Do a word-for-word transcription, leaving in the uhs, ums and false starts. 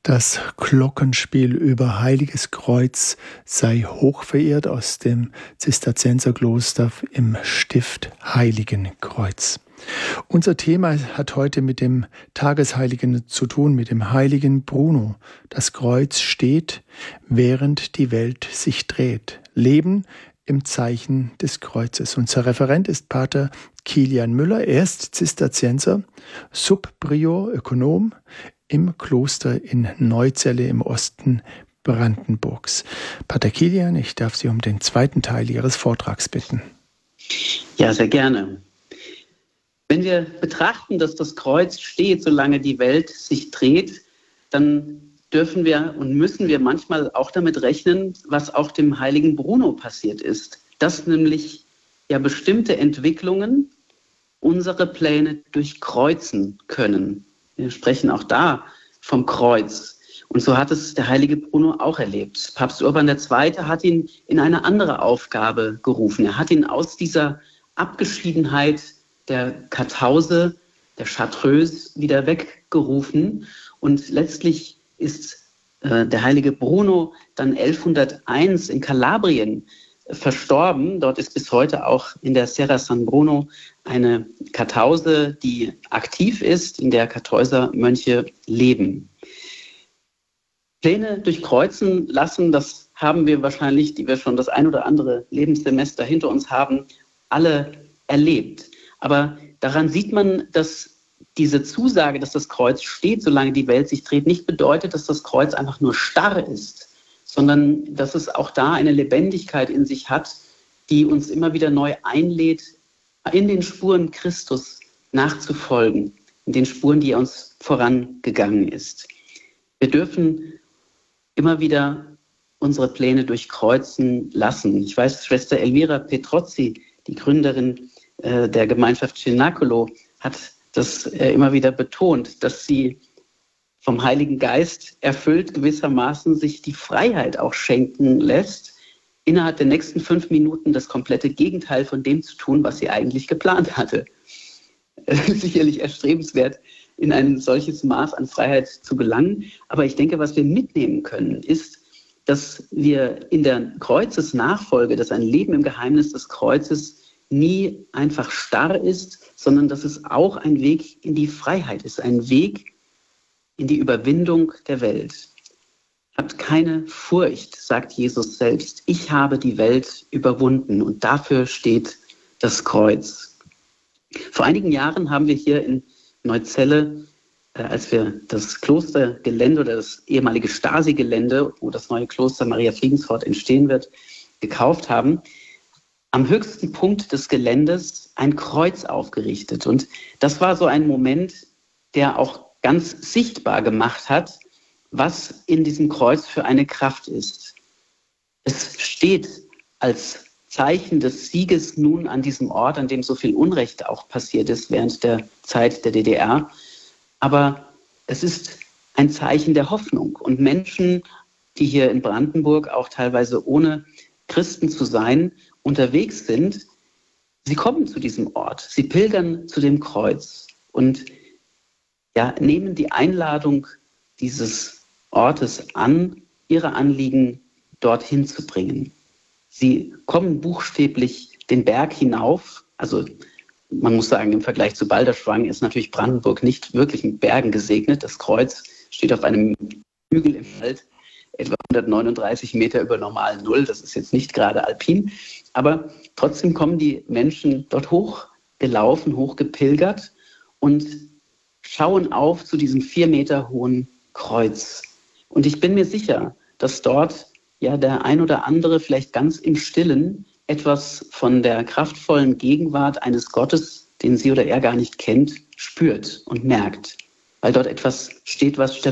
Das Glockenspiel über Heiliges Kreuz sei hochverehrt aus dem Zisterzienserkloster im Stift Heiligenkreuz. Unser Thema hat heute mit dem Tagesheiligen zu tun, mit dem heiligen Bruno. Das Kreuz steht, während die Welt sich dreht. Leben im Zeichen des Kreuzes. Unser Referent ist Pater Kilian Müller. Er ist Zisterzienser, Subprior, Ökonom im Kloster in Neuzelle im Osten Brandenburgs. Pater Kilian, ich darf Sie um den zweiten Teil Ihres Vortrags bitten. Ja, sehr gerne. Wenn wir betrachten, dass das Kreuz steht, solange die Welt sich dreht, dann dürfen wir und müssen wir manchmal auch damit rechnen, was auch dem heiligen Bruno passiert ist. Dass nämlich ja bestimmte Entwicklungen unsere Pläne durchkreuzen können. Wir sprechen auch da vom Kreuz. Und so hat es der heilige Bruno auch erlebt. Papst Urban der Zweite hat ihn in eine andere Aufgabe gerufen. Er hat ihn aus dieser Abgeschiedenheit der Kartause, der Chartreuse wieder weggerufen. Und letztlich ist äh, der heilige Bruno dann elfhunderteins in Kalabrien verstorben. Dort ist bis heute auch in der Serra San Bruno eine Kartause, die aktiv ist, in der Kartäusermönche leben. Pläne durchkreuzen lassen, das haben wir wahrscheinlich, die wir schon das ein oder andere Lebenssemester hinter uns haben, alle erlebt. Aber daran sieht man, dass diese Zusage, dass das Kreuz steht, solange die Welt sich dreht, nicht bedeutet, dass das Kreuz einfach nur starr ist, sondern dass es auch da eine Lebendigkeit in sich hat, die uns immer wieder neu einlädt, in den Spuren Christus nachzufolgen, in den Spuren, die er uns vorangegangen ist. Wir dürfen immer wieder unsere Pläne durchkreuzen lassen. Ich weiß, Schwester Elvira Petrozzi, die Gründerin äh, der Gemeinschaft Cenacolo, hat das äh, immer wieder betont, dass sie vom Heiligen Geist erfüllt gewissermaßen sich die Freiheit auch schenken lässt, innerhalb der nächsten fünf Minuten das komplette Gegenteil von dem zu tun, was sie eigentlich geplant hatte. Sicherlich erstrebenswert, in ein solches Maß an Freiheit zu gelangen. Aber ich denke, was wir mitnehmen können, ist, dass wir in der Kreuzesnachfolge, dass ein Leben im Geheimnis des Kreuzes nie einfach starr ist, sondern dass es auch ein Weg in die Freiheit ist, ein Weg in die Überwindung der Welt. Habt keine Furcht, sagt Jesus selbst. Ich habe die Welt überwunden und dafür steht das Kreuz. Vor einigen Jahren haben wir hier in Neuzelle, äh, als wir das Klostergelände oder das ehemalige Stasi-Gelände, wo das neue Kloster Maria Friedensfort entstehen wird, gekauft haben, am höchsten Punkt des Geländes ein Kreuz aufgerichtet. Und das war so ein Moment, der auch ganz sichtbar gemacht hat, was in diesem Kreuz für eine Kraft ist. Es steht als Zeichen des Sieges nun an diesem Ort, an dem so viel Unrecht auch passiert ist während der Zeit der D D R. Aber es ist ein Zeichen der Hoffnung. Und Menschen, die hier in Brandenburg auch teilweise ohne Christen zu sein, unterwegs sind, sie kommen zu diesem Ort, sie pilgern zu dem Kreuz und ja, nehmen die Einladung dieses Ortes an, ihre Anliegen dorthin zu bringen. Sie kommen buchstäblich den Berg hinauf. Also man muss sagen, im Vergleich zu Balderschwang ist natürlich Brandenburg nicht wirklich mit Bergen gesegnet. Das Kreuz steht auf einem Hügel im Wald, etwa hundertneununddreißig Meter über normal Null. Das ist jetzt nicht gerade alpin. Aber trotzdem kommen die Menschen dort hochgelaufen, hochgepilgert und schauen auf zu diesem vier Meter hohen Kreuz. Und ich bin mir sicher, dass dort ja der ein oder andere vielleicht ganz im Stillen etwas von der kraftvollen Gegenwart eines Gottes, den sie oder er gar nicht kennt, spürt und merkt. Weil dort etwas steht, was